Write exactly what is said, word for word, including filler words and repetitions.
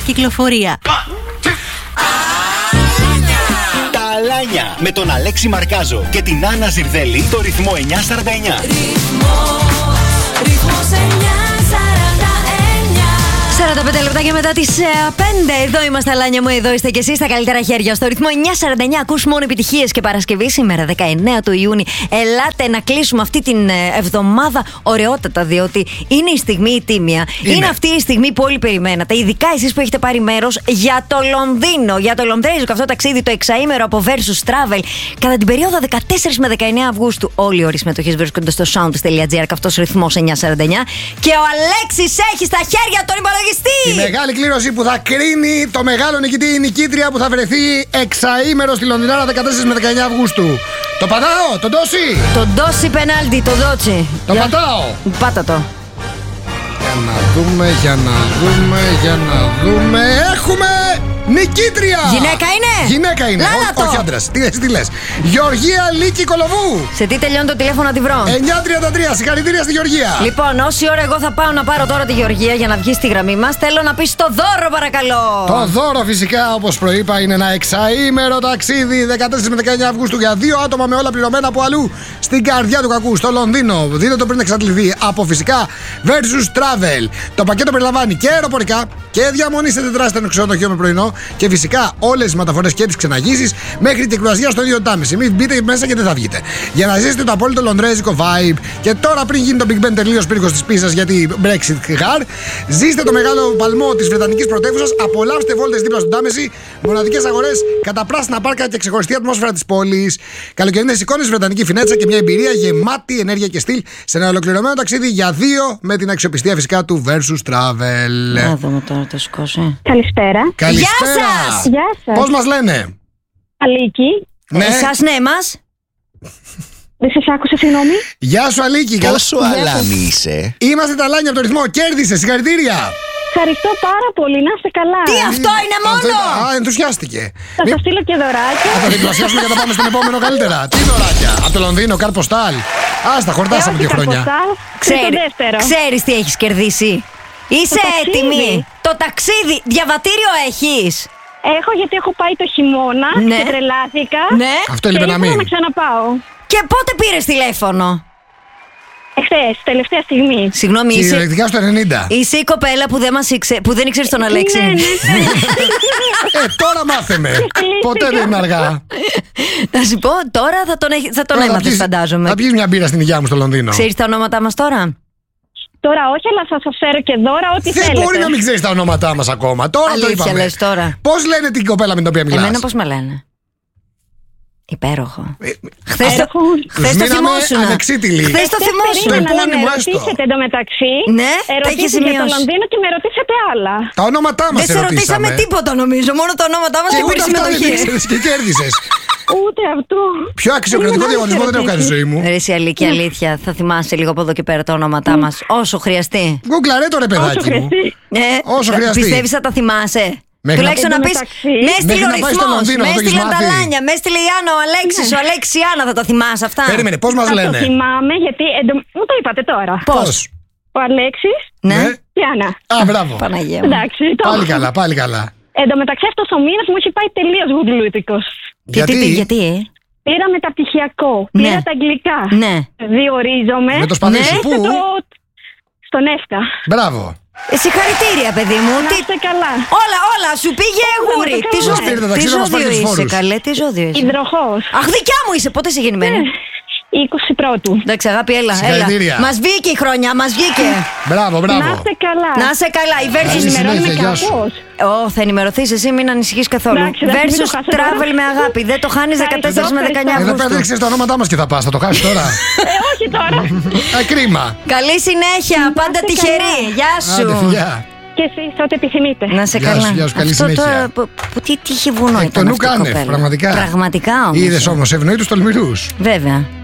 κυκλοφορία. Τα Αλάνια με τον Αλέξη Μαρκάζο και την Άννα Ζιρδέλη, το ρυθμό εννιά σαράντα εννιά. σαράντα πέντε λεπτά και μετά τις πέντε. Εδώ είμαστε, Αλάνια μου, εδώ είστε κι εσείς στα καλύτερα χέρια. Στο ρυθμό εννιά σαράντα εννιά ακούς μόνο επιτυχίες και Παρασκευή σήμερα, δεκαεννέα του Ιούνιου. Ελάτε να κλείσουμε αυτή την εβδομάδα ωραιότατα, διότι είναι η στιγμή η τίμια. Είναι. είναι αυτή η στιγμή που όλοι περιμένατε, ειδικά εσείς που έχετε πάρει μέρος για το Λονδίνο, για το λονδρέζικο αυτό ταξίδι, το εξαήμερο από Versus Travel, κατά την περίοδο δεκατέσσερις με δεκαεννέα Αυγούστου. Όλοι οι όροι συμμετοχής βρίσκονται στο sound.gr, καυτός ρυθμός εννιά σαράντα εννιά. Και ο Αλέξης έχει στα χέρια τον υπολογιστή. Η μεγάλη κλήρωση που θα κρίνει το μεγάλο νικητή, η νικήτρια που θα βρεθεί εξαήμερο στη Λονδινάρα δεκατέσσερις με δεκαεννέα Αυγούστου. Το πατάω, τον Ντόση! Τον Ντόση πενάλτι, τον Ντότσι. Το για... πατάω! Πάτα το. Για να δούμε, για να δούμε, για να δούμε. Έχουμε νικήτρια! Γυναίκα είναι! Γυναίκα είναι, Ό, όχι άντρας. Τι, τι λες? Γεωργία Λίκη Κολοβού. Σε τι τελειώνει το τηλέφωνο να τη βρω? εννιά τριάντα τρία, συγχαρητήρια στη Γεωργία. Λοιπόν, όση ώρα εγώ θα πάω να πάρω τώρα τη Γεωργία για να βγει στη γραμμή μας, θέλω να πεις το δώρο, παρακαλώ. Το δώρο φυσικά, όπως προείπα, είναι ένα εξαήμερο ταξίδι δεκατέσσερις με δεκαεννέα Αυγούστου για δύο άτομα με όλα πληρωμένα από αλλού στην καρδιά του κακού, στο Λονδίνο. Δείτε το πριν εξαντληθεί από φυσικά Versus Travel. Το πακέτο περιλαμβάνει και αεροπορικά και διαμονή σε τετράστιο ξενοδοχείο με πρωινό και φυσικά όλες τις μεταφορές και τις ξεναγήσεις μέχρι την κρουαζιά στο ίδιο τάμιση. Μην μπείτε μέσα και δεν θα βγείτε. Για να ζήσετε το απόλυτο λονδρέζικο vibe. Και τώρα, πριν γίνει το Big Ben τελείως πύργος της πίσας γιατί Brexit γαρ, ζήστε το μεγάλο παλμό της Βρετανικής πρωτεύουσας. Απολαύστε βόλτες δίπλα στον Τάμεση, μοναδικές αγορές, καταπράσινα πάρκα και ξεχωριστή ατμόσφαιρα της πόλης. Καλοκαιρινές εικόνες, βρετανική φινέτσα και μια εμπειρία γεμάτη ενέργεια και στυλ σε ένα ολοκληρωμένο ταξίδι για δύο με την αξιοπιστία φυσικά του Versus Travel. Να δούμε τώρα το σηκώσει. Καλησπέρα. Καλησπέρα. Γεια σας. Γεια σας. Πώς μας λένε? Αλίκη. Ναι. Εσάς ναι μας. Δεν σας άκουσα, συγγνώμη. Γεια σου, Αλίκη. Πόσο αλάνι είσαι? Είμαστε τα Αλάνια από το ρυθμό. Κέρδισε, συγχαρητήρια. Ευχαριστώ πάρα πολύ, να είστε καλά. Τι αυτό είναι μόνο? Α, ενθουσιάστηκε. Θα σας στείλω και δωράκια. Θα τα διπλασιάσουμε και θα πάμε στον επόμενο καλύτερα. Τι δωράκια? Από το Λονδίνο, κάρποστάλ. Άστα, χορτάσαμε δύο χρόνια. Ξέρει, δεύτερο. Ξέρεις τι έχεις κερδίσει? Είσαι ταξίδι. έτοιμη? Το ταξίδι, διαβατήριο έχεις? Έχω, γιατί έχω πάει το χειμώνα, Ναι. και τρελάθηκα. Ναι. Αυτό έλειπε να Και ήθελα μείνει. να ξαναπάω. Και πότε πήρες τηλέφωνο? Εχθές, τελευταία στιγμή. Συγγνώμη, είσαι, Κυριολεκτικά στο ενενήντα. είσαι η κοπέλα που δεν, μας ήξε, που δεν ήξερες τον Αλέξη? Ναι, ναι, ναι. Ε, τώρα μάθαμε. Ποτέ δεν είναι αργά. Να σου πω, τώρα θα τον, έχ- θα τον Τώρα θα έμαθες, πιεις- φαντάζομαι. Θα πιεις μια μπύρα στην υγειά μου στο Λονδίνο. Ξέρεις τα ονόματά μας τώρα? Τώρα όχι, αλλά θα σας φέρω και δώρα ό,τι Δεν θέλετε. μπορεί να μην ξέρεις τα ονόματά μας ακόμα. Τώρα το Αλήθεια είπαμε. λες τώρα? Πώς λένε την κοπέλα με την οποία μιλάς? Εμένα πώς με λένε? Υπέροχο. Ε, Χθες το, Έχω. χθες το μείναμε θυμόσουνα. ανεξίτηλοι. Χθες το Χθες θυμόσουνα. περίμενα να επώνυμο με έστω. ρωτήσετε εντωμεταξύ. Ναι, τα έχεις Ερωτήσεις για το σημειώσει. Λονδίνο και με ρωτήσατε άλλα. Τα ονόματά μας Δεν σε ρωτήσαμε τίποτα νομίζω, μόνο το ονόματά μας Και και ούτε πήρες αυτά δεν συμμετοχή. ήξερες και κέρδισες. Ούτε αυτό. Πιο αξιοκρατικό Ήμουν διαγωνισμό δεν έχω κάνει στη ζωή μου. Ρε εσύ Αλίκη, αλήθεια, θα θυμάσαι λίγο από εδώ και πέρα τα ονόματά μας όσο χρειαστεί. Γκούγκλαρε το ρε Όσο παιδάκι μου. χρειαστεί. Ε, Όσο χρειαστεί. Πιστεύεις θα τα θυμάσαι? Μέχρι Τουλάχιστον να- να πεις, Εντωμεταξύ, με έστειλε μέχρι ο να πάει στο ρυθμός, Λονδίνο, με θα το έχεις έστειλε τα μάθει. Λάνια, με έστειλε η Άννα, ο Αλέξης, ο Αλέξη, η Άννα, θα τα θυμάσαι αυτά? Περίμενε, πώς μας Θα το λένε? θυμάμαι, γιατί εντω... μου το είπατε τώρα. Πώς? Ο Αλέξης Ναι. Ναι. και η Άννα. Α, μπράβο. Παναγία μου. Εντάξει, το... Πάλι καλά, πάλι καλά. Εν τω μεταξύ, αυτός ο μήνας μου έχει πάει τελείως γουγκλούτικος. Τι, τι, τι, γιατί, ε? Πήρα μεταπτυχιακό, Ναι. πήρα τα αγγλικά. Ναι. Διορίζομαι. Με το σπαθί σου, Ναι. πού? Στο... Στον ΕΦΚΑ. Μπράβο. Ε, συγχαρητήρια, παιδί μου. Να Τι... είστε καλά. Όλα, όλα, σου πήγε γούρι. το Τι κάνω. ζω- Μας πήρε τα τι ταξίδια, μας ζώδιο πάρει τους είσαι, φόρους. καλέ, τι ζώδιο είσαι? Υδροχός. Αχ, δικιά μου είσαι, πότε είσαι γεννημένη? είκοσι πρώτου. Εντάξει, αγάπη, έλα, έλα. Συγχαρητήρια. Μας βγήκε η χρονιά, μας βγήκε. Μπράβο, Να μπράβο. είστε καλά. Να είσαι καλά, η Versus Καλή Ενημερώνουμε συνέχεια, γεια σου. κάπως. Ω, θα ενημερωθείς εσύ, μην ανησυχείς καθόλου. Εντάξει, εντάξει, μην το Versus χάσω Travel τώρα. με αγάπη. Δεν το χάνεις δεκατέσσερις με δεκαεννέα Εδώ πέρα δεν Αυγούστου. ξέρεις τα ονόματά μας και θα πας, θα το χάσεις τώρα. Ε, όχι τώρα. Α, κρίμα. Καλή συνέχεια, πάντα είστε τυχερή. καλά. Γεια Άντε, σου. φιλιά. Και εσείς, ό,τι επιθυμείτε. Να σε Γεια σου, καλά. γεια σου, καλή Αυτό συνέχεια. τώρα, που- που- τι τύχη βουνό Εκ ήταν των αυτή η ουκάνευ, κοπέλα. πραγματικά. Πραγματικά όμως. Είδες όμως, ευνοεί τους τολμηρούς. Βέβαια.